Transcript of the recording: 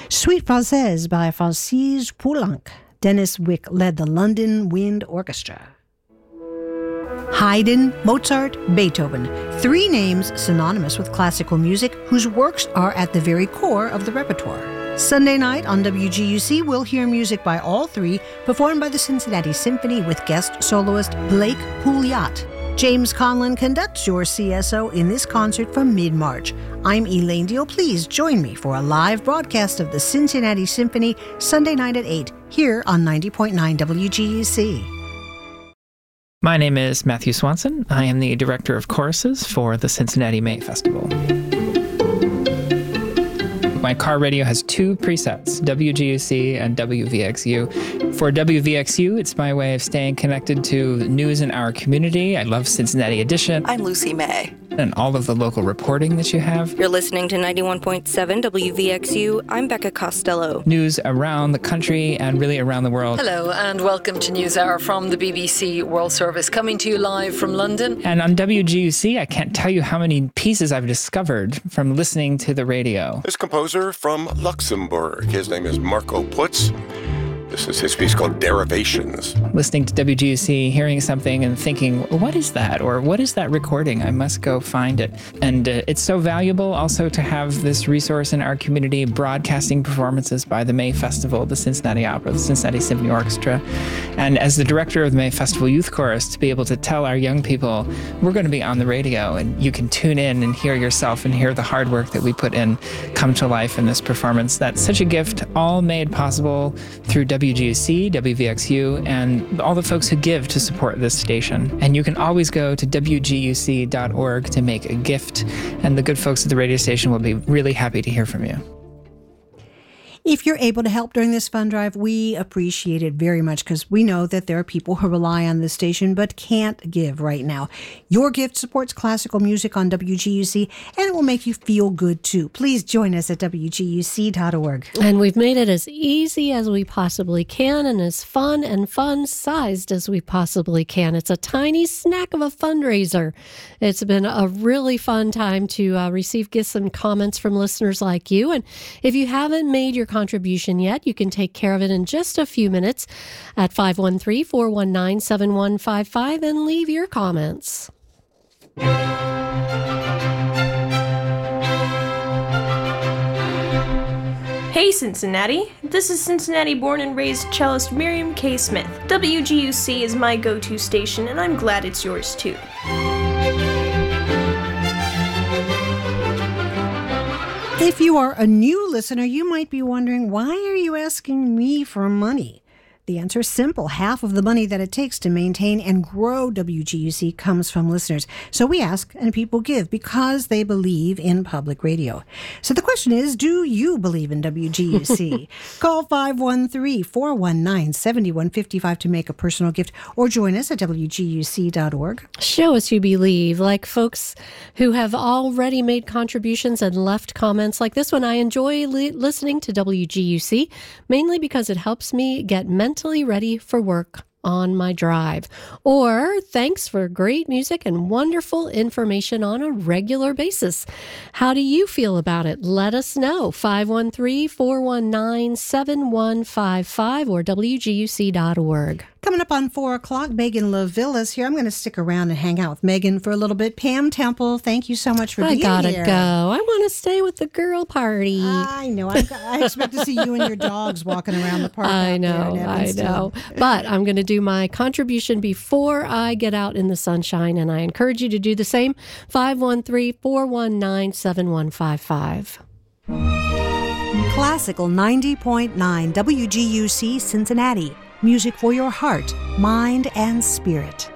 Suite Française by Francis Poulenc. Dennis Wick led the London Wind Orchestra. Haydn, Mozart, Beethoven. 3 names synonymous with classical music whose works are at the very core of the repertoire. Sunday night on WGUC, we'll hear music by all 3 performed by the Cincinnati Symphony with guest soloist Blake Pouliot. James Conlon conducts your CSO in this concert from mid-March. I'm Elaine Deal. Please join me for a live broadcast of the Cincinnati Symphony Sunday night at 8 here on 90.9 WGUC. My name is Matthew Swanson. I am the Director of Choruses for the Cincinnati May Festival. My car radio has 2 presets, WGUC and WVXU. For WVXU, it's my way of staying connected to news in our community. I love Cincinnati Edition. I'm Lucy May. And all of the local reporting that you have. You're listening to 91.7 WVXU. I'm Becca Costello. News around the country and really around the world. Hello, and welcome to NewsHour from the BBC World Service, coming to you live from London. And on WGUC, I can't tell you how many pieces I've discovered from listening to the radio. This composer from Luxembourg. His name is Marco Putz. This is his piece called Derivations. Listening to WGUC, hearing something and thinking, what is that? Or what is that recording? I must go find it. And it's so valuable also to have this resource in our community, broadcasting performances by the May Festival, the Cincinnati Opera, the Cincinnati Symphony Orchestra. And as the director of the May Festival Youth Chorus, to be able to tell our young people, we're going to be on the radio and you can tune in and hear yourself and hear the hard work that we put in come to life in this performance. That's such a gift, all made possible through WGUC, WVXU, and all the folks who give to support this station. And you can always go to WGUC.org to make a gift, and the good folks at the radio station will be really happy to hear from you. If you're able to help during this fund drive, we appreciate it very much because we know that there are people who rely on this station but can't give right now. Your gift supports classical music on WGUC, and it will make you feel good too. Please join us at WGUC.org. And we've made it as easy as we possibly can and as fun and fun-sized as we possibly can. It's a tiny snack of a fundraiser. It's been a really fun time to receive gifts and comments from listeners like you. And if you haven't made your contribution yet, you can take care of it in just a few minutes at 513-419-7155 and leave your comments. Hey Cincinnati, this is Cincinnati born and raised cellist Miriam K. Smith. WGUC is my go-to station and I'm glad it's yours too. If you are a new listener, you might be wondering, why are you asking me for money? The answer is simple. Half of the money that it takes to maintain and grow WGUC comes from listeners. So we ask and people give because they believe in public radio. So the question is, do you believe in WGUC? Call 513-419-7155 to make a personal gift or join us at WGUC.org. Show us you believe, like folks who have already made contributions and left comments like this one. I enjoy listening to WGUC, mainly because it helps me get mentally ready for work on my drive. Or thanks for great music and wonderful information on a regular basis. How do you feel about it? Let us know. 513-419-7155 or WGUC.org. Coming up on 4 o'clock, Megan LaVille is here. I'm going to stick around and hang out with Megan for a little bit. Pam Temple, thank you so much for being here. I gotta go. I want to stay with the girl party. I know. I expect to see you and your dogs walking around the park. I know. But I'm going to do my contribution before I get out in the sunshine, and I encourage you to do the same. 513-419-7155. Classical 90.9 WGUC Cincinnati. Music for your heart, mind, and spirit.